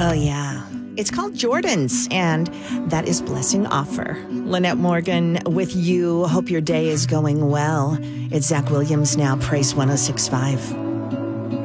Oh, yeah. It's called Jordan's, and that is Blessing Offer. Lynette Morgan with you. Hope your day is going well. It's Zach Williams now, Praise 106.5.